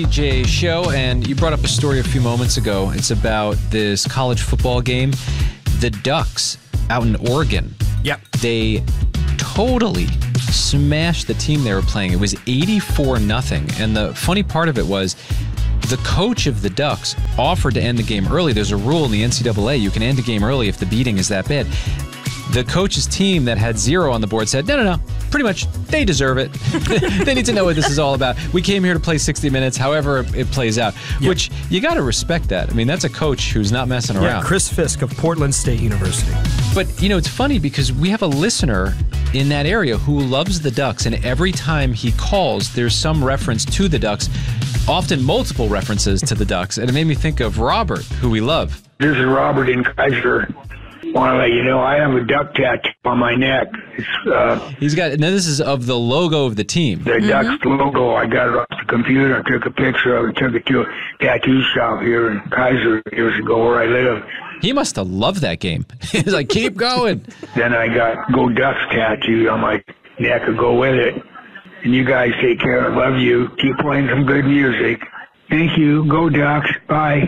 TJ Show, and you brought up a story a few moments ago. It's about this college football game. The Ducks out in Oregon. Yep. They totally smashed the team they were playing. It was 84-0. And the funny part of it was the coach of the Ducks offered to end the game early. There's a rule in the NCAA. You can end a game early if the beating is that bad. The coach's team that had 0 on the board said, no. Pretty much, they deserve it. They need to know what this is all about. We came here to play 60 minutes, however it plays out, which you got to respect that. I mean, that's a coach who's not messing around. Yeah, Chris Fisk of Portland State University. But, it's funny because we have a listener in that area who loves the Ducks, and every time he calls, there's some reference to the Ducks, often multiple references to the Ducks, and it made me think of Robert, who we love. This is Robert in Kaiser. Want to let you know I have a duck tattoo on my neck. He's got. Now this is of the logo of the team. The Ducks logo. I got it off the computer. I took a picture of it. Took it to a tattoo shop here in Kaiser years ago where I live. He must have loved that game. He's like, keep going. Then I got Go Ducks tattooed on my neck to go with it. And you guys take care. I love you. Keep playing some good music. Thank you. Go Ducks. Bye.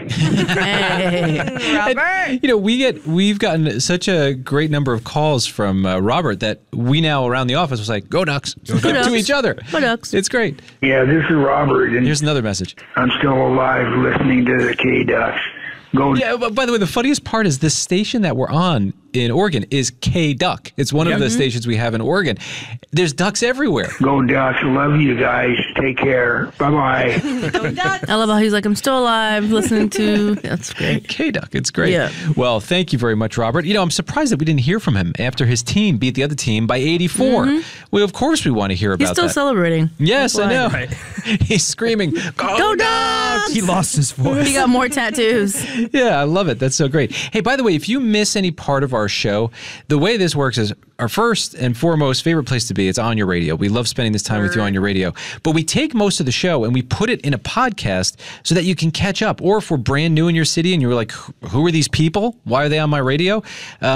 Hey, Robert. And, we've gotten such a great number of calls from Robert that we now around the office was like, go Ducks. Go Ducks. To each other. Go Ducks. It's great. Yeah, this is Robert. And here's another message. I'm still alive listening to the K-Ducks. Go. Yeah, but by the way, the funniest part is this station that we're on in Oregon is K-Duck. It's one of the stations we have in Oregon. There's ducks everywhere. Go Ducks. Love you guys. Take care. Bye-bye. Go Ducks. I love how he's like, I'm still alive listening to... That's great. K-Duck. It's great. Yeah. Well, thank you very much, Robert. I'm surprised that we didn't hear from him after his team beat the other team by 84. Well, of course we want to hear about that. He's still celebrating. Yes, I know. Right. He's screaming, Go Ducks! He lost his voice. He got more tattoos. Yeah, I love it. That's so great. Hey, by the way, if you miss any part of our show, the way this works is our first and foremost favorite place to be. It's on your radio. We love spending this time with you on your radio. But we take most of the show and we put it in a podcast so that you can catch up. Or if we're brand new in your city and you're like, who are these people? Why are they on my radio?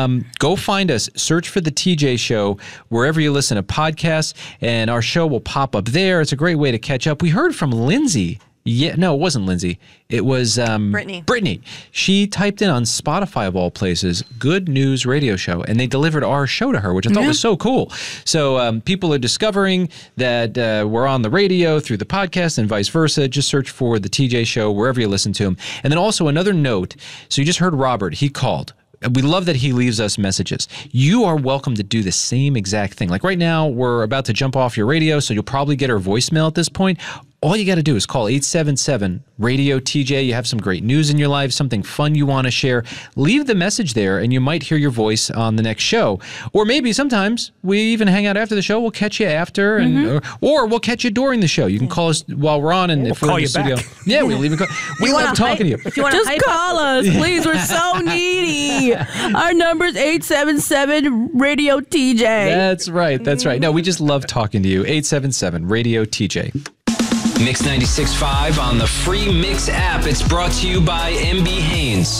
Go find us. Search for The TJ Show wherever you listen to podcasts, and our show will pop up there. It's a great way to catch up. We heard from Lindsay. Yeah, no, it wasn't Lindsay. It was Brittany. She typed in on Spotify, of all places, Good News Radio Show, and they delivered our show to her, which I thought was so cool. So people are discovering that we're on the radio through the podcast and vice versa. Just search for The TJ Show wherever you listen to him. And then also another note. So you just heard Robert. He called. We love that he leaves us messages. You are welcome to do the same exact thing. Like right now, we're about to jump off your radio, so you'll probably get our voicemail at this point. All you got to do is call 877-RADIO-TJ. You have some great news in your life, something fun you want to share. Leave the message there, and you might hear your voice on the next show. Or maybe sometimes we even hang out after the show. We'll catch you after, and or we'll catch you during the show. You can call us while we're on, and if we're call in the you studio, back. Yeah, we'll even call. We love talking to you. If you want just call us, please. We're so needy. Our number's 877-RADIO-TJ. That's right. That's right. No, we just love talking to you. 877-RADIO-TJ. Mix 96.5 on the free Mix app. It's brought to you by MB Haynes.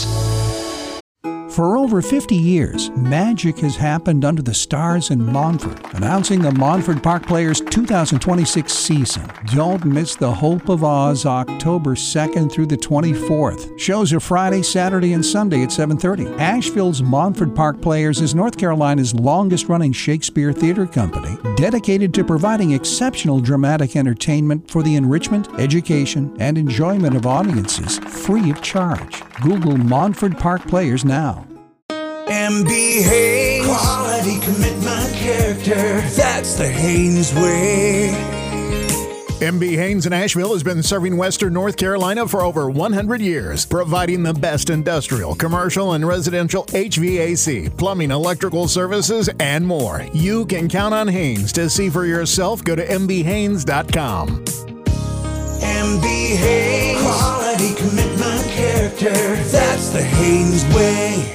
For over 50 years, magic has happened under the stars in Montford, announcing the Montford Park Players 2026 season. Don't miss the Hope of Oz October 2nd through the 24th. Shows are Friday, Saturday, and Sunday at 7:30. Asheville's Montford Park Players is North Carolina's longest-running Shakespeare theater company, dedicated to providing exceptional dramatic entertainment for the enrichment, education, and enjoyment of audiences free of charge. Google Montford Park Players now. MB Haynes. Quality, commitment, character. That's the Haynes way. MB Haynes in Asheville has been serving Western North Carolina for over 100 years, providing the best industrial, commercial, and residential HVAC, plumbing, electrical services, and more. You can count on Haynes. To see for yourself, go to mbhaynes.com. MB Haynes. Quality, commitment, character. That's the Haynes way.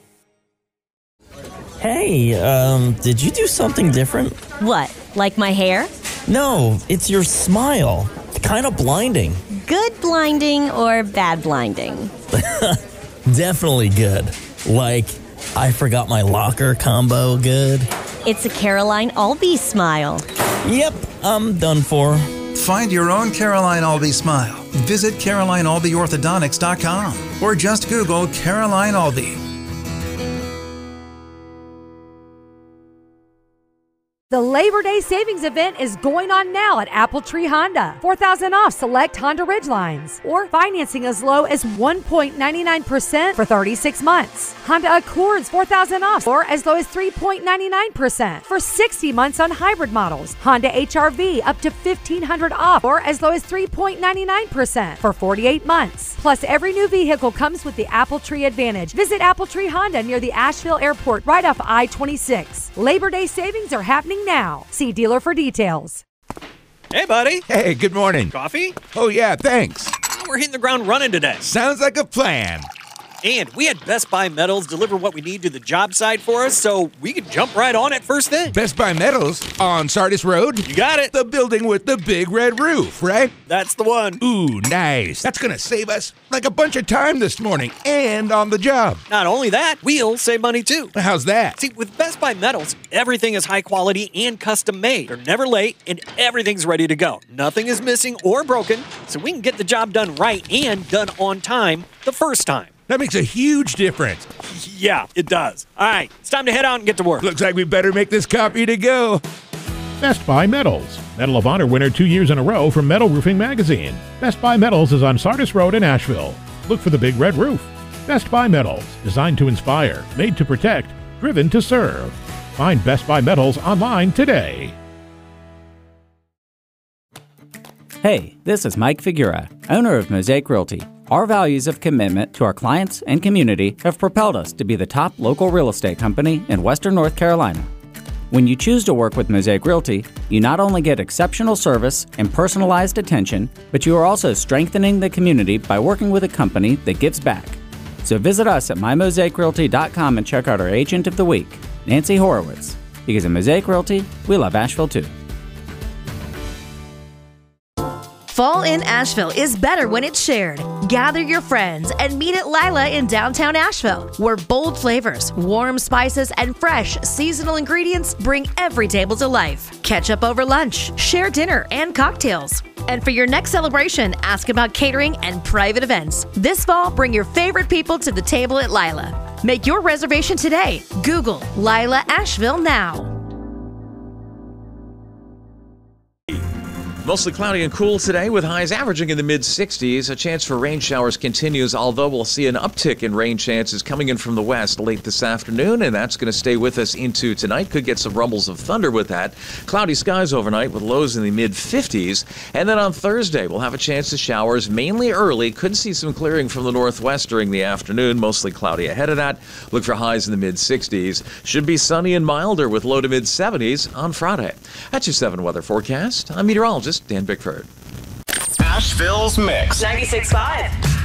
Hey, did you do something different? What, like my hair? No, it's your smile. Kind of blinding. Good blinding or bad blinding? Definitely good. Like, I forgot my locker combo good. It's a Caroline Albee smile. Yep, I'm done for. Find your own Caroline Albee smile. Visit CarolineAlbeeOrthodontics.com or just Google Caroline Albee. The Labor Day Savings Event is going on now at Apple Tree Honda. $4,000 off select Honda Ridgelines, or financing as low as 1.99% for 36 months. Honda Accords $4,000 off, or as low as 3.99% for 60 months on hybrid models. Honda HR-V up to $1,500 off, or as low as 3.99% for 48 months. Plus, every new vehicle comes with the Apple Tree Advantage. Visit Apple Tree Honda near the Asheville Airport right off I-26. Labor Day savings are happening now. See dealer for details. Hey, buddy. Hey, good morning. Coffee? Oh, yeah, thanks. We're hitting the ground running today. Sounds like a plan. And we had Best Buy Metals deliver what we need to the job site for us, so we could jump right on it first thing. Best Buy Metals on Sardis Road? You got it. The building with the big red roof, right? That's the one. Ooh, nice. That's going to save us like a bunch of time this morning and on the job. Not only that, we'll save money too. How's that? See, with Best Buy Metals, everything is high quality and custom made. They're never late and everything's ready to go. Nothing is missing or broken, so we can get the job done right and done on time the first time. That makes a huge difference. Yeah, it does. All right, it's time to head out and get to work. Looks like we better make this copy to go. Best Buy Metals. Medal of Honor winner 2 years in a row from Metal Roofing Magazine. Best Buy Metals is on Sardis Road in Asheville. Look for the big red roof. Best Buy Metals. Designed to inspire, made to protect, driven to serve. Find Best Buy Metals online today. Hey, this is Mike Figura, owner of Mosaic Realty. Our values of commitment to our clients and community have propelled us to be the top local real estate company in Western North Carolina. When you choose to work with Mosaic Realty, you not only get exceptional service and personalized attention, but you are also strengthening the community by working with a company that gives back. So visit us at mymosaicrealty.com and check out our Agent of the Week, Nancy Horowitz. Because at Mosaic Realty, we love Asheville too. Fall in Asheville is better when it's shared. Gather your friends and meet at Lila in downtown Asheville, where bold flavors, warm spices, and fresh seasonal ingredients bring every table to life. Catch up over lunch, share dinner and cocktails. And for your next celebration, ask about catering and private events. This fall, bring your favorite people to the table at Lila. Make your reservation today. Google Lila Asheville now. Mostly cloudy and cool today with highs averaging in the mid-60s. A chance for rain showers continues, although we'll see an uptick in rain chances coming in from the west late this afternoon, and that's going to stay with us into tonight. Could get some rumbles of thunder with that. Cloudy skies overnight with lows in the mid-50s. And then on Thursday, we'll have a chance of showers mainly early. Could see some clearing from the northwest during the afternoon. Mostly cloudy ahead of that. Look for highs in the mid-60s. Should be sunny and milder with low to mid-70s on Friday. That's your 7 weather forecast. I'm meteorologist Dan Bickford. Asheville's Mix 96.5.